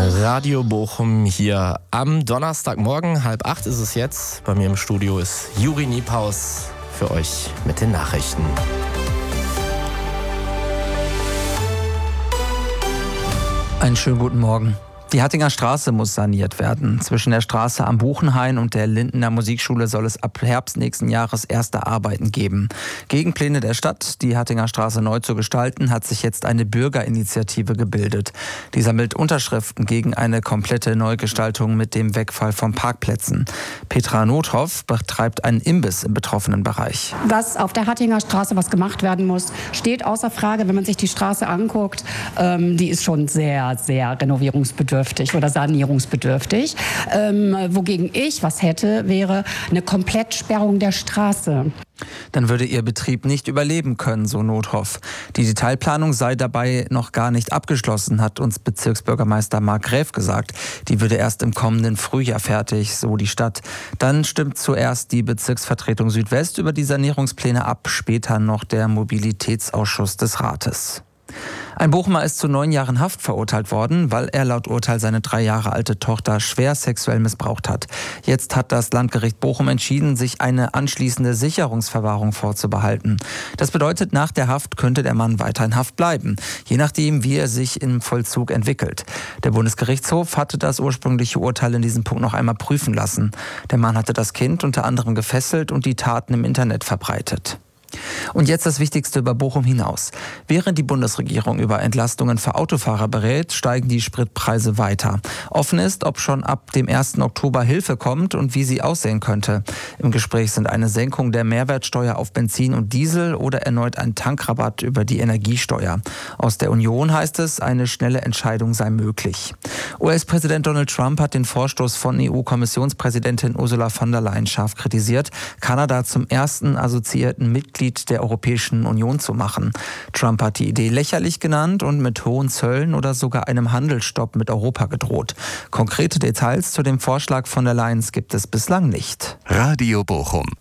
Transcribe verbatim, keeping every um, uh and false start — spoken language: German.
Radio Bochum hier am Donnerstagmorgen, halb acht ist es jetzt. Bei mir im Studio ist Juri Niepaus für euch mit den Nachrichten. Einen schönen guten Morgen. Die Hattinger Straße muss saniert werden. Zwischen der Straße am Buchenhain und der Lindener Musikschule soll es ab Herbst nächsten Jahres erste Arbeiten geben. Gegenpläne der Stadt, die Hattinger Straße neu zu gestalten, hat sich jetzt eine Bürgerinitiative gebildet. Die sammelt Unterschriften gegen eine komplette Neugestaltung mit dem Wegfall von Parkplätzen. Petra Nothoff betreibt einen Imbiss im betroffenen Bereich. Dass auf der Hattinger Straße was gemacht werden muss, steht außer Frage. Wenn man sich die Straße anguckt, ähm, die ist schon sehr, sehr renovierungsbedürftig oder sanierungsbedürftig. Ähm, wogegen ich was hätte, wäre eine Komplettsperrung der Straße. Dann würde ihr Betrieb nicht überleben können, so Nothoff. Die Detailplanung sei dabei noch gar nicht abgeschlossen, hat uns Bezirksbürgermeister Marc Gräf gesagt. Die würde erst im kommenden Frühjahr fertig, so die Stadt. Dann stimmt zuerst die Bezirksvertretung Südwest über die Sanierungspläne ab, später noch der Mobilitätsausschuss des Rates. Ein Bochumer ist zu neun Jahren Haft verurteilt worden, weil er laut Urteil seine drei Jahre alte Tochter schwer sexuell missbraucht hat. Jetzt hat das Landgericht Bochum entschieden, sich eine anschließende Sicherungsverwahrung vorzubehalten. Das bedeutet, nach der Haft könnte der Mann weiter in Haft bleiben, je nachdem, wie er sich im Vollzug entwickelt. Der Bundesgerichtshof hatte das ursprüngliche Urteil in diesem Punkt noch einmal prüfen lassen. Der Mann hatte das Kind unter anderem gefesselt und die Taten im Internet verbreitet. Und jetzt das Wichtigste über Bochum hinaus. Während die Bundesregierung über Entlastungen für Autofahrer berät, steigen die Spritpreise weiter. Offen ist, ob schon ab dem ersten Oktober Hilfe kommt und wie sie aussehen könnte. Im Gespräch sind eine Senkung der Mehrwertsteuer auf Benzin und Diesel oder erneut ein Tankrabatt über die Energiesteuer. Aus der Union heißt es, eine schnelle Entscheidung sei möglich. U S-Präsident Donald Trump hat den Vorstoß von E U-Kommissionspräsidentin Ursula von der Leyen scharf kritisiert, Kanada zum ersten assoziierten Mitglied der Europäischen Union zu machen. Trump hat die Idee lächerlich genannt und mit hohen Zöllen oder sogar einem Handelsstopp mit Europa gedroht. Konkrete Details zu dem Vorschlag von der Leyen gibt es bislang nicht. Radio Bochum.